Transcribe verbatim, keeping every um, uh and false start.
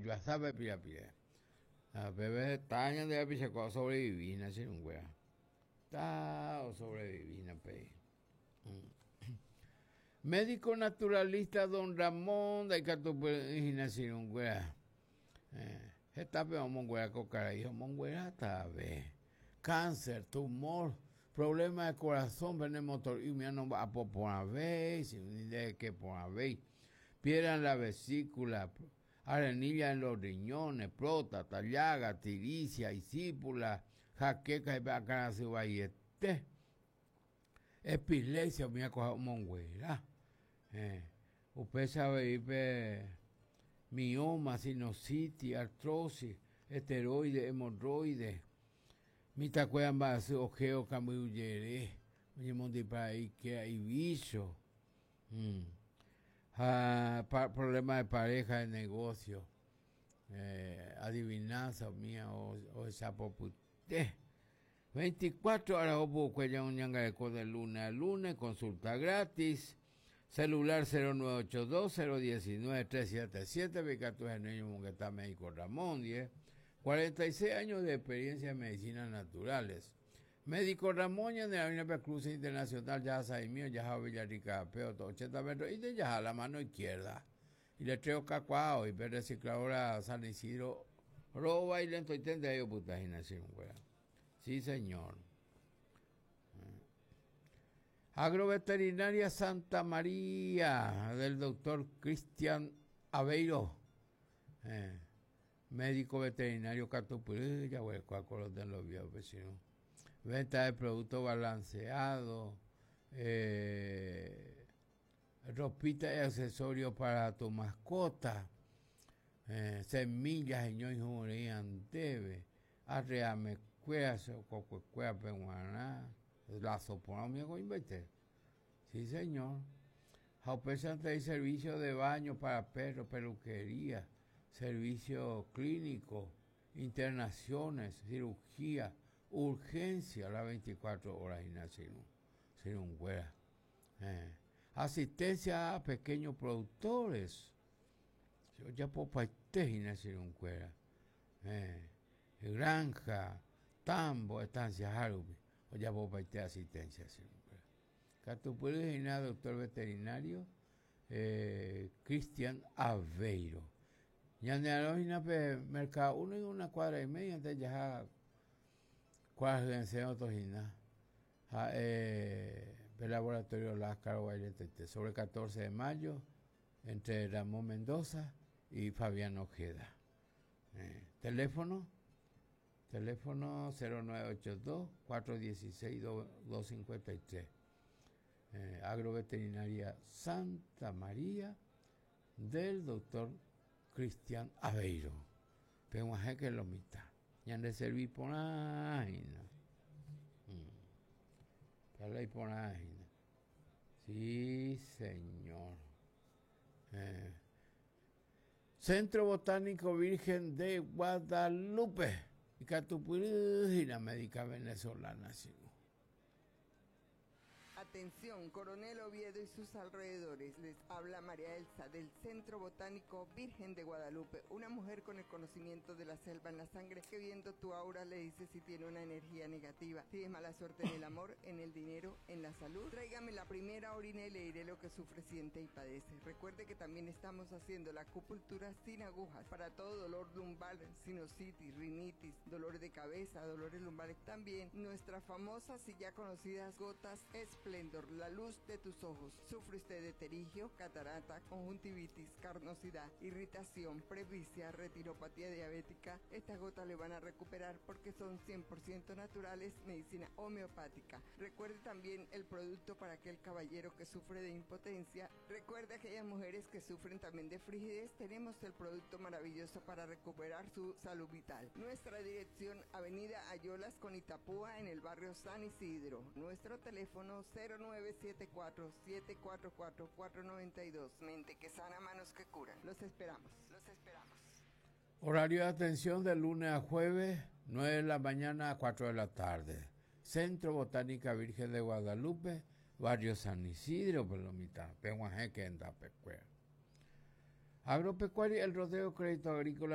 ya sabe pira pira. A bebé taña de apiche ko sobreviví na sin un wea. Ta o sobreviví na pe. Médico naturalista don Ramón de Catupina sin un wea. Eh, esta pe mon wea ko carajo mon wea ta ve. Cáncer, tumor, problema de corazón, ven el motor y me no va a por una vez, ni de que por una vez. Piedra en la vesícula, arenilla en los riñones, próstata, llaga, tiricia, isípula, jaqueca y bacana su vallete. Epilepsia, me ha cogido monguera. Eh, usted sabe, ibe, mioma, sinusitis, artrosis, esteroides, hemorroides. Mi tacuean va a ser ojeo, camuyere, mi mundi para ahí que hay bicho. Mm. Ah, pa, problema de pareja, de negocio, eh, adivinanza mía o, o esa popute. veinticuatro horas o poco ya un yangareco de lunes a lunes, consulta gratis, celular cero nueve ocho dos cero uno nueve tres siete siete, Becato es el niño que está médico Ramón, diez, cuarenta y seis años de experiencia en medicinas naturales. Médico Ramón de la Avenida Cruz Internacional, Yaja mío, Yaja Villarrica, Peoto, ochenta metros, y de Yaja la mano izquierda. Y le traigo cacuao y ver recicladora San Isidro, roba y lento y tende ahí, puta, sí, señor. Agroveterinaria Santa María, del doctor Cristian Aveiro. Eh, médico veterinario Catupuri, ya voy a acordar de los viejos vecinos. Venta de productos balanceados, eh, ropita y accesorios para tu mascota, eh, semillas, señor y jurían debe, arreame cuea, coco cuea, penguaná, la sopona, mi amigo, invité. Sí, señor. Ofrecen y servicio de baño para perros, peluquería, servicio clínico, internaciones, cirugía, urgencia, las veinticuatro horas y nada, sin un, sin un güera. Eh. Asistencia a pequeños productores. Yo ya puedo partir y nada, sin un güera. Eh. Granja, tambo, estancia, harubi. O ya puedo partir asistencia, sin un güera. Catupuri y nada, doctor veterinario, eh, Cristian Aveiro. Ya de la mercado uno y una cuadra y media, entonces ya cuadras de enseño tojina. Eh, el laboratorio Lázaro Bailete, sobre el catorce de mayo, entre Ramón Mendoza y Fabián Ojeda. Eh, teléfono, teléfono cero nueve ocho dos cuatro uno seis dos cinco tres. Eh, agroveterinaria Santa María del doctor Cristian Aveiro. Pero un que lo mitad. Ya de servir por ahí. Para ir por ahí. Sí, señor. Eh. Centro Botánico Virgen de Guadalupe. Y Catupuri, la médica venezolana, sí. Atención, Coronel Oviedo y sus alrededores. Les habla María Elsa del Centro Botánico Virgen de Guadalupe, una mujer con el conocimiento de la selva en la sangre que viendo tu aura le dice si tiene una energía negativa, si es mala suerte en el amor, en el dinero, en la salud. Tráigame la primera orina y le diré lo que sufre, siente y padece. Recuerde que también estamos haciendo la acupuntura sin agujas para todo dolor lumbar, sinusitis, rinitis, dolor de cabeza, dolores lumbares. También nuestras famosas y ya conocidas gotas Esplendor, la luz de tus ojos. ¿Sufre usted de terigio, catarata, conjuntivitis, carnosidad, irritación, presbicia, retinopatía diabética? Estas gotas le van a recuperar porque son cien por ciento naturales, medicina homeopática. Recuerde también el producto para aquel caballero que sufre de impotencia. Recuerde aquellas mujeres que sufren también de frigidez. Tenemos el producto maravilloso para recuperar su salud vital. Nuestra dirección, Avenida Ayolas con Itapúa, en el barrio San Isidro. Nuestro teléfono cero nueve siete cuatro siete cuatro cuatro cuatro nueve dos. Mente que sana, manos que curan. Los esperamos, los esperamos. Horario de atención de lunes a jueves, nueve de la mañana a cuatro de la tarde. Centro Botánica Virgen de Guadalupe, barrio San Isidro, por la mitad. Peguaje que anda pecuea. Agropecuaria, el Rodeo Crédito Agrícola